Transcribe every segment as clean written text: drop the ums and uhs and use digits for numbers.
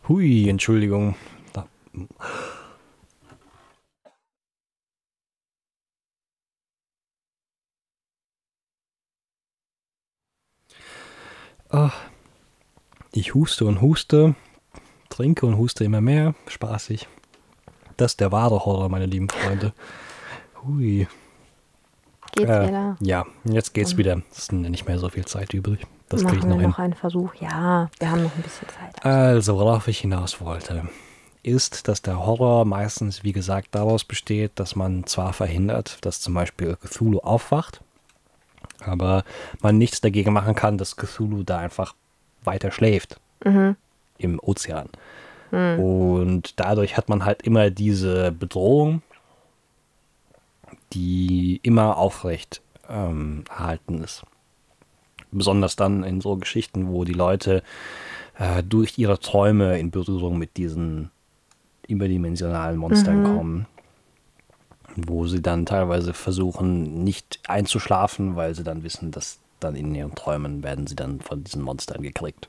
Hui, Entschuldigung. Da, ah, ich huste und huste, trinke und huste immer mehr. Spaßig. Das ist der wahre Horror, meine lieben Freunde. Hui. Geht's wieder? Ja, jetzt geht's wieder. Es ist nicht mehr so viel Zeit übrig. Das kriege ich Machen wir noch hin. noch einen Versuch? Ja, wir haben noch ein bisschen Zeit. Also, worauf ich hinaus wollte, ist, dass der Horror meistens, wie gesagt, daraus besteht, dass man zwar verhindert, dass zum Beispiel Cthulhu aufwacht, aber man nichts dagegen machen kann, dass Cthulhu da einfach weiter schläft im Ozean. Und dadurch hat man halt immer diese Bedrohung, die immer aufrecht erhalten ist. Besonders dann in so Geschichten, wo die Leute durch ihre Träume in Berührung mit diesen überdimensionalen Monstern kommen, wo sie dann teilweise versuchen, nicht einzuschlafen, weil sie dann wissen, dass dann in ihren Träumen werden sie dann von diesen Monstern gekriegt.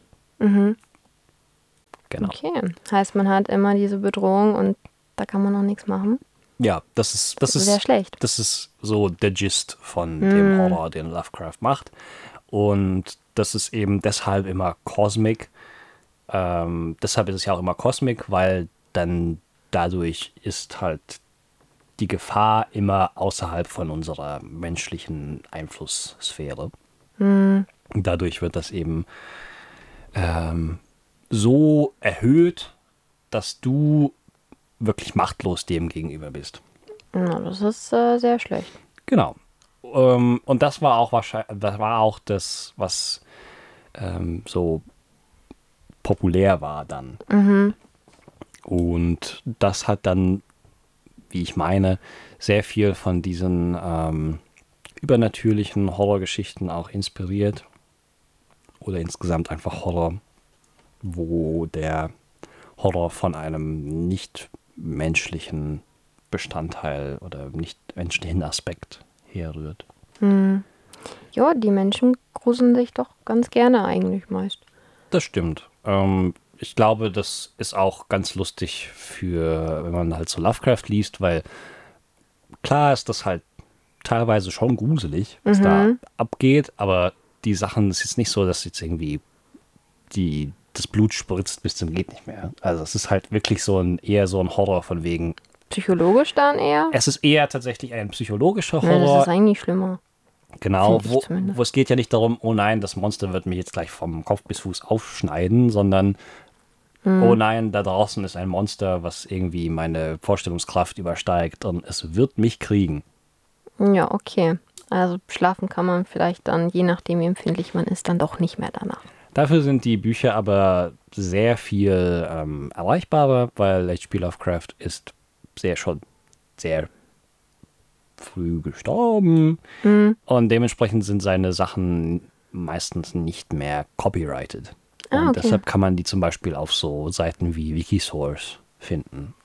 Genau. Okay, heißt, man hat immer diese Bedrohung und da kann man noch nichts machen. Ja, das ist sehr schlecht. Das ist so der Gist von dem Horror, den Lovecraft macht. Und das ist eben deshalb immer Cosmic. Deshalb ist es ja auch immer Cosmic, weil dann dadurch ist halt die Gefahr immer außerhalb von unserer menschlichen Einflusssphäre. Und dadurch wird das eben so erhöht, dass du wirklich machtlos dem gegenüber bist. Ja, das ist sehr schlecht. Genau. Und das war auch das, was so populär war dann. Und das hat dann, wie ich meine, sehr viel von diesen übernatürlichen Horrorgeschichten auch inspiriert. Oder insgesamt einfach Horror, wo der Horror von einem nicht menschlichen Bestandteil oder nicht menschlichen Aspekt herrührt. Ja, die Menschen gruseln sich doch ganz gerne eigentlich meist. Das stimmt. Ich glaube, das ist auch ganz lustig für, wenn man halt so Lovecraft liest, weil klar ist das halt teilweise schon gruselig, was da abgeht, aber die Sachen ist jetzt nicht so, dass jetzt irgendwie das Blut spritzt bis zum geht nicht mehr. Also es ist halt wirklich eher so ein Horror von wegen. Psychologisch dann eher? Es ist eher tatsächlich ein psychologischer Nein, das Horror. ist eigentlich schlimmer. Genau, Finde ich zumindest. wo es geht ja nicht darum, oh nein, das Monster wird mich jetzt gleich vom Kopf bis Fuß aufschneiden, sondern oh nein, da draußen ist ein Monster, was irgendwie meine Vorstellungskraft übersteigt und es wird mich kriegen. Ja, okay. Also schlafen kann man vielleicht dann, je nachdem wie empfindlich man ist, dann doch nicht mehr danach. Dafür sind die Bücher aber sehr viel erreichbarer, weil H.P. Lovecraft ist schon sehr früh gestorben und dementsprechend sind seine Sachen meistens nicht mehr copyrighted. Und Okay. deshalb kann man die zum Beispiel auf so Seiten wie Wikisource finden.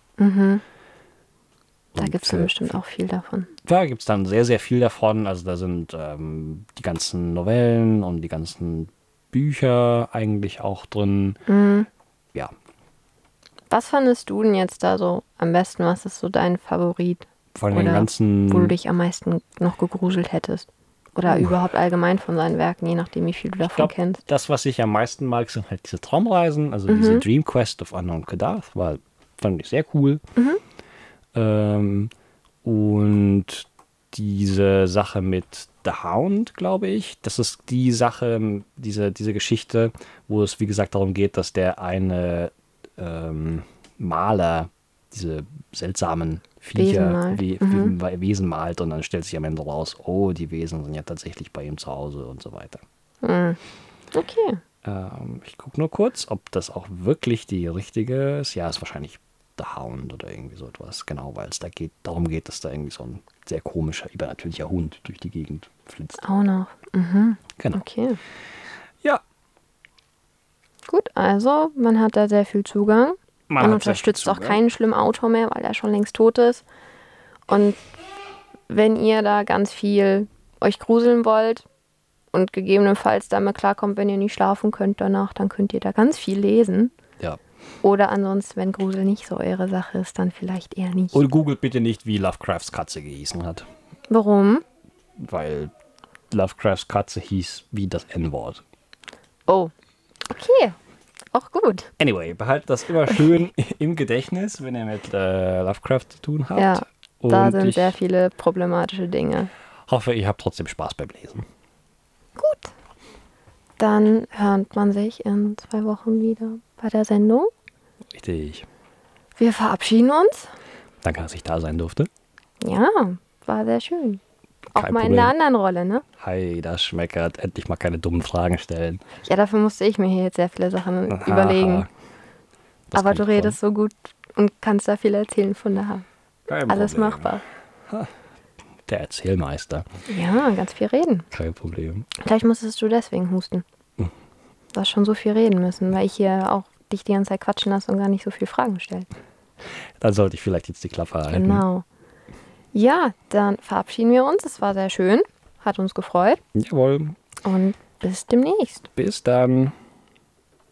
Da gibt es dann bestimmt auch viel davon. Da gibt es dann sehr, sehr viel davon. Also da sind die ganzen Novellen und die ganzen Bücher eigentlich auch drin. Ja, Was fandest du denn jetzt da so am besten? Was ist so dein Favorit? von den Oder ganzen. wo du dich am meisten noch gegruselt hättest? Oder überhaupt allgemein von seinen Werken, je nachdem, wie viel du Ich davon glaube, kennst. das, was ich am meisten mag, sind halt diese Traumreisen. Also diese Dream Quest of Unknown Kadath fand ich sehr cool. Und diese Sache mit The Hound, glaube ich, das ist die Sache, diese Geschichte, wo es, wie gesagt, darum geht, dass der eine Maler diese seltsamen Viecher, Wesen malt und dann stellt sich am Ende raus, oh, die Wesen sind ja tatsächlich bei ihm zu Hause und so weiter. Okay. Ich gucke nur kurz, ob das auch wirklich die richtige ist. Ja, ist wahrscheinlich The Hound oder irgendwie so etwas. Genau, weil es darum geht, dass da irgendwie so ein sehr komischer, übernatürlicher Hund durch die Gegend flitzt. Auch noch. Genau. Okay. Ja, Gut, also man hat da sehr viel Zugang. Man hat sehr unterstützt viel auch Zugang. keinen schlimmen Autor mehr, weil er schon längst tot ist. Und wenn ihr da ganz viel euch gruseln wollt und gegebenenfalls damit klarkommt, wenn ihr nicht schlafen könnt danach, dann könnt ihr da ganz viel lesen. Ja. Oder ansonsten, wenn Grusel nicht so eure Sache ist, dann vielleicht eher nicht. Und googelt bitte nicht, wie Lovecrafts Katze gehießen hat. Warum? Weil Lovecrafts Katze hieß wie das N-Wort. Oh, okay. Auch gut. Anyway, behaltet das immer schön im Gedächtnis, wenn ihr mit Lovecraft zu tun habt. Ja, da Und sind ich sehr viele problematische Dinge. hoffe, ihr habt trotzdem Spaß beim Lesen. Gut. Dann hört man sich in 2 Wochen wieder bei der Sendung. Richtig. Wir verabschieden uns. Danke, dass ich da sein durfte. Ja, war sehr schön. Auch Kein mal in Problem. einer anderen Rolle, ne? Hi, das schmeckert. Endlich mal keine dummen Fragen stellen. Ja, dafür musste ich mir hier jetzt sehr viele Sachen überlegen. Das Aber kommt du redest so gut und kannst da viel erzählen, von daher. von. Kein Alles Problem. machbar. Der Erzählmeister. Ja, ganz viel reden. Kein Problem. Vielleicht musstest du deswegen husten. Du hast schon so viel reden müssen, weil ich hier auch dich die ganze Zeit quatschen lasse und gar nicht so viele Fragen stelle. Dann sollte ich vielleicht jetzt die Klappe halten. Genau. Ja, dann verabschieden wir uns. Es war sehr schön. Hat uns gefreut. Jawohl. Und bis demnächst. Bis dann.